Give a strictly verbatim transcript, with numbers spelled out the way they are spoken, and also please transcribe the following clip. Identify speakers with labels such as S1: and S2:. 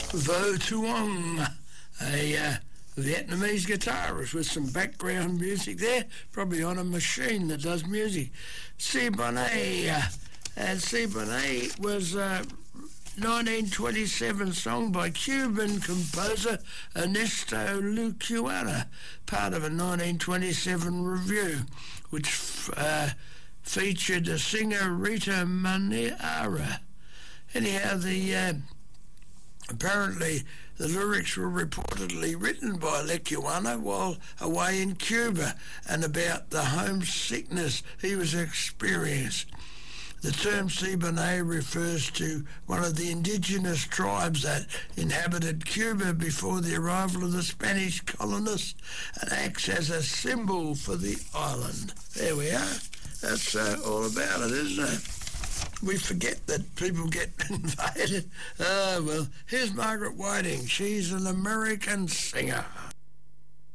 S1: Vo Tuong, a uh, Vietnamese guitarist with some background music there, probably on a machine that does music. Si Bonnet, uh, and Si Bonnet was a nineteen twenty-seven song by Cuban composer Ernesto Luciana, part of a nineteen twenty-seven review, which uh, featured the singer Rita Maniara. Anyhow, the uh, apparently the lyrics were reportedly written by Lecuona while away in Cuba and about the homesickness he was experiencing. The term Si Bonnet refers to one of the indigenous tribes that inhabited Cuba before the arrival of the Spanish colonists and acts as a symbol for the island. There we are. That's uh, all about it, isn't it? We forget that people get invaded. Ah, well, here's Margaret Whiting. She's an American singer.